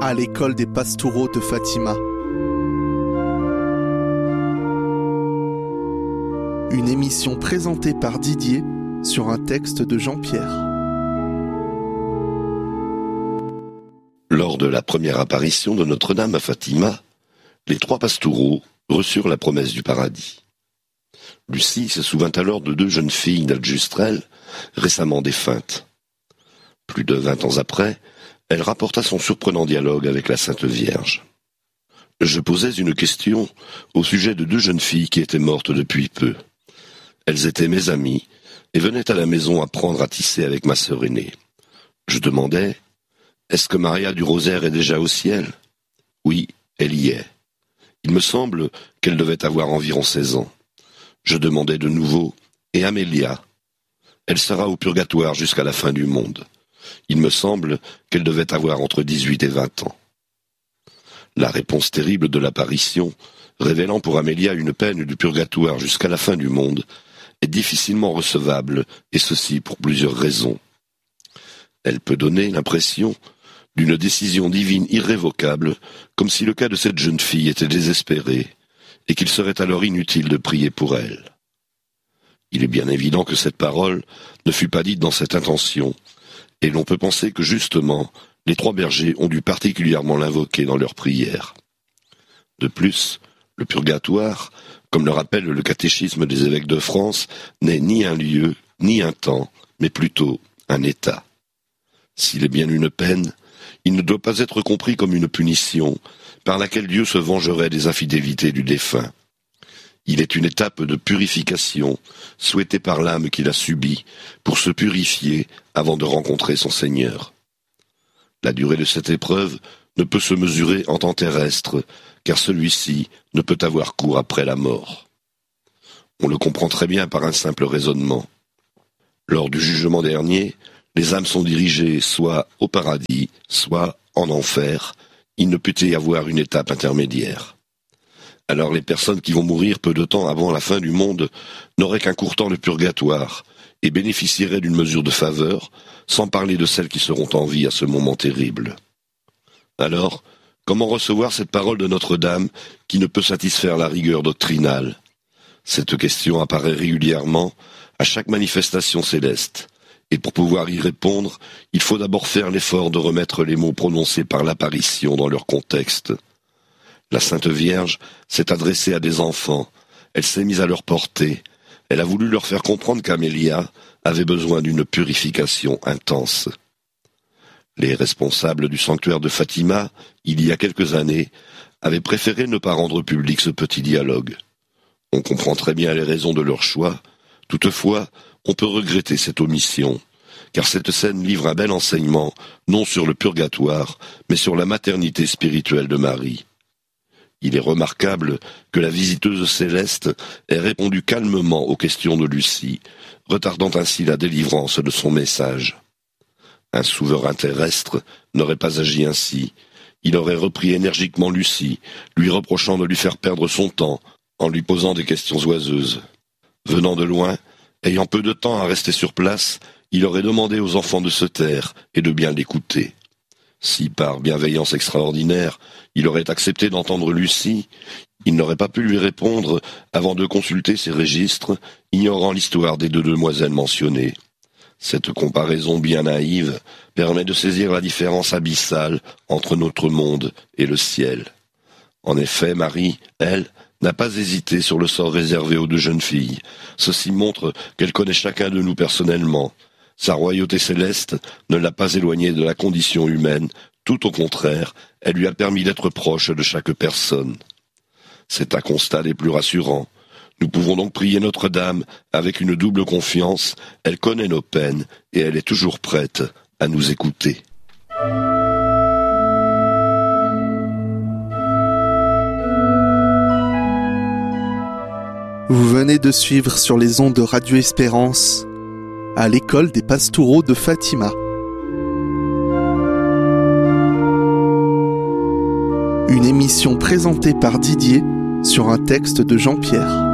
à l'école des Pastoureaux de Fatima. Une émission présentée par Didier sur un texte de Jean-Pierre. Lors de la première apparition de Notre-Dame à Fatima, les trois Pastoureaux reçurent la promesse du paradis. Lucie se souvint alors de deux jeunes filles d'Aljustrel, récemment défuntes. Plus de 20 ans après, elle rapporta son surprenant dialogue avec la Sainte Vierge. Je posais une question au sujet de deux jeunes filles qui étaient mortes depuis peu. Elles étaient mes amies et venaient à la maison apprendre à tisser avec ma sœur aînée. Je demandais, est-ce que Maria du Rosaire est déjà au ciel ? Oui, elle y est. Il me semble qu'elle devait avoir environ 16 ans. Je demandais de nouveau, et Amélia ? Elle sera au purgatoire jusqu'à la fin du monde. Il me semble qu'elle devait avoir entre 18 et 20 ans. La réponse terrible de l'apparition, révélant pour Amélia une peine du purgatoire jusqu'à la fin du monde, est difficilement recevable, et ceci pour plusieurs raisons. Elle peut donner l'impression d'une décision divine irrévocable, comme si le cas de cette jeune fille était désespéré, et qu'il serait alors inutile de prier pour elle. Il est bien évident que cette parole ne fut pas dite dans cette intention, et l'on peut penser que justement, les trois bergers ont dû particulièrement l'invoquer dans leurs prières. De plus, le purgatoire, comme le rappelle le catéchisme des évêques de France, n'est ni un lieu, ni un temps, mais plutôt un état. S'il est bien une peine, il ne doit pas être compris comme une punition, par laquelle Dieu se vengerait des infidélités du défunt. Il est une étape de purification, souhaitée par l'âme qui l'a subie, pour se purifier avant de rencontrer son Seigneur. La durée de cette épreuve ne peut se mesurer en temps terrestre, car celui-ci ne peut avoir cours après la mort. On le comprend très bien par un simple raisonnement. Lors du jugement dernier, les âmes sont dirigées soit au paradis, soit en enfer. Il ne peut y avoir une étape intermédiaire. Alors les personnes qui vont mourir peu de temps avant la fin du monde n'auraient qu'un court temps de purgatoire et bénéficieraient d'une mesure de faveur, sans parler de celles qui seront en vie à ce moment terrible. Alors, comment recevoir cette parole de Notre-Dame qui ne peut satisfaire la rigueur doctrinale ? Cette question apparaît régulièrement à chaque manifestation céleste. Et pour pouvoir y répondre, il faut d'abord faire l'effort de remettre les mots prononcés par l'apparition dans leur contexte. La Sainte Vierge s'est adressée à des enfants, elle s'est mise à leur portée, elle a voulu leur faire comprendre qu'Amélia avait besoin d'une purification intense. Les responsables du sanctuaire de Fatima, il y a quelques années, avaient préféré ne pas rendre public ce petit dialogue. On comprend très bien les raisons de leur choix, toutefois, on peut regretter cette omission, car cette scène livre un bel enseignement, non sur le purgatoire, mais sur la maternité spirituelle de Marie. Il est remarquable que la visiteuse céleste ait répondu calmement aux questions de Lucie, retardant ainsi la délivrance de son message. Un souverain terrestre n'aurait pas agi ainsi. Il aurait repris énergiquement Lucie, lui reprochant de lui faire perdre son temps en lui posant des questions oiseuses. Venant de loin, ayant peu de temps à rester sur place, il aurait demandé aux enfants de se taire et de bien l'écouter. Si, par bienveillance extraordinaire, il aurait accepté d'entendre Lucie, il n'aurait pas pu lui répondre avant de consulter ses registres, ignorant l'histoire des deux demoiselles mentionnées. Cette comparaison bien naïve permet de saisir la différence abyssale entre notre monde et le ciel. En effet, Marie, elle, n'a pas hésité sur le sort réservé aux deux jeunes filles. Ceci montre qu'elle connaît chacun de nous personnellement. Sa royauté céleste ne l'a pas éloignée de la condition humaine, tout au contraire, elle lui a permis d'être proche de chaque personne. C'est un constat des plus rassurants. Nous pouvons donc prier Notre-Dame avec une double confiance, elle connaît nos peines et elle est toujours prête à nous écouter. Vous venez de suivre sur les ondes de Radio Espérance à l'école des Pastoureaux de Fatima. Une émission présentée par Didier sur un texte de Jean-Pierre.